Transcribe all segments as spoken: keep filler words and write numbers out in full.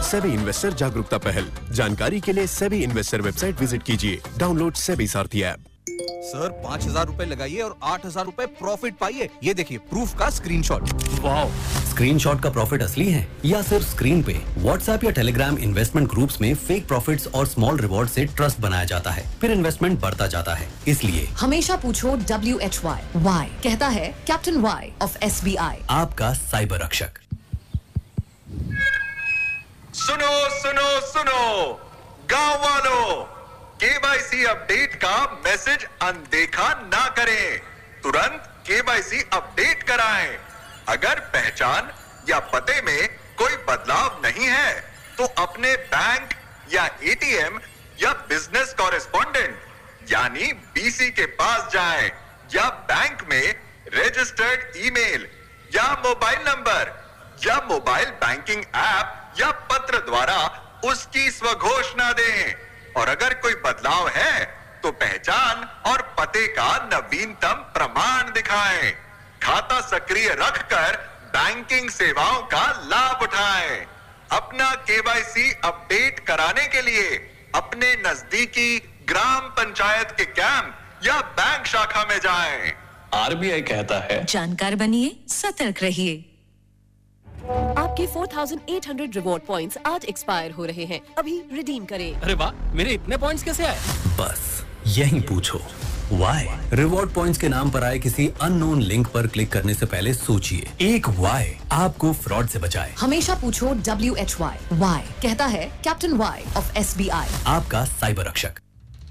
SEBI investor जागरूकता पहल। जानकारी के लिए सेबी इन्वेस्टर वेबसाइट विजिट कीजिए। डाउनलोड सेबी सारथी ऐप। सर पाँच हजार रूपए लगाइए और आठ हजार रूपए प्रॉफिट पाइए। ये देखिए प्रूफ का स्क्रीनशॉट। वाओ, स्क्रीनशॉट का प्रॉफिट असली है या सिर्फ स्क्रीन पे? व्हाट्सएप या टेलीग्राम इन्वेस्टमेंट ग्रुप्स में फेक प्रॉफिट्स और स्मॉल रिवॉर्ड से ट्रस्ट बनाया जाता है, फिर इन्वेस्टमेंट बढ़ता जाता है। इसलिए हमेशा पूछो डब्ल्यू एच वाई वाई, कहता है captain Y of S B I, आपका साइबर रक्षक। सुनो सुनो सुनो गांव वालों, केवाईसी अपडेट का मैसेज अनदेखा ना करें, तुरंत केवाईसी अपडेट कराएं। अगर पहचान या पते में कोई बदलाव नहीं है तो अपने बैंक या एटीएम या बिजनेस कॉरेस्पॉन्डेंट यानी बीसी के पास जाएं या बैंक में रजिस्टर्ड ईमेल या मोबाइल नंबर या मोबाइल बैंकिंग ऐप या पत्र द्वारा उसकी स्वघोषणा दें। और अगर कोई बदलाव है तो पहचान और पते का नवीनतम प्रमाण दिखाएं। खाता सक्रिय रखकर बैंकिंग सेवाओं का लाभ उठाएं। अपना केवाईसी अपडेट कराने के लिए अपने नजदीकी ग्राम पंचायत के कैंप या बैंक शाखा में जाएं। आरबीआई कहता है, जानकार बनिए, सतर्क रहिए। आपके चार हज़ार आठ सौ रिवॉर्ड पॉइंट्स आज एक्सपायर हो रहे हैं, अभी रिडीम करें। अरे वाह, मेरे इतने पॉइंट्स कैसे आए? बस यही पूछो वाई। रिवॉर्ड पॉइंट्स के नाम पर आए किसी अननोन लिंक पर क्लिक करने से पहले सोचिए, एक वाई आपको फ्रॉड से बचाए। हमेशा पूछो डब्ल्यू एच वाई वाई, कहता है captain Y of S B I, आपका साइबर रक्षक।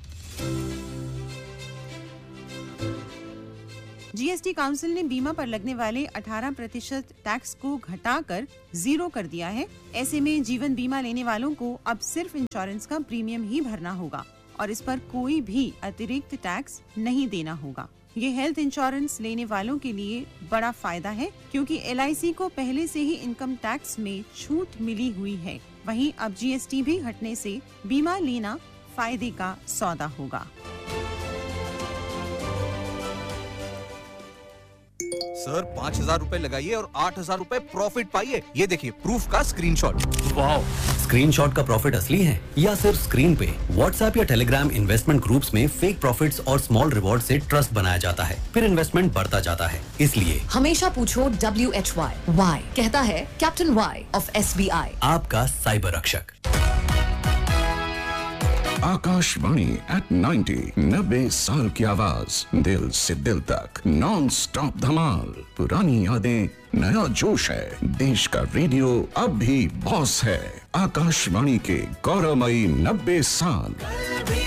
जीएसटी काउंसिल ने बीमा पर लगने वाले अठारह प्रतिशत टैक्स को घटाकर जीरो कर दिया है। ऐसे में जीवन बीमा लेने वालों को अब सिर्फ इंश्योरेंस का प्रीमियम ही भरना होगा और इस पर कोई भी अतिरिक्त टैक्स नहीं देना होगा। ये हेल्थ इंश्योरेंस लेने वालों के लिए बड़ा फायदा है क्योंकि एल आई सी को पहले से ही इनकम टैक्स में छूट मिली हुई है। वहीं अब जीएसटी भी हटने से बीमा लेना फायदे का सौदा होगा। सर पाँच हजार रूपए लगाइए और आठ हजार रूपए प्रॉफिट पाइए। ये देखिए प्रूफ का स्क्रीनशॉट। वाओ, स्क्रीनशॉट का प्रॉफिट असली है या सिर्फ स्क्रीन पे? व्हाट्सएप या टेलीग्राम इन्वेस्टमेंट ग्रुप्स में फेक प्रॉफिट्स और स्मॉल रिवॉर्ड से ट्रस्ट बनाया जाता है, फिर इन्वेस्टमेंट बढ़ता जाता है। इसलिए हमेशा पूछो डब्ल्यू एच वाई वाई, कहता है captain Y of S B I, आपका साइबर रक्षक। आकाशवाणी एट नाइंटी, नब्बे साल की आवाज, दिल से दिल तक, नॉन स्टॉप धमाल, पुरानी यादें, नया जोश है। देश का रेडियो अब भी बॉस है। आकाशवाणी के गौरवमयी नब्बे साल।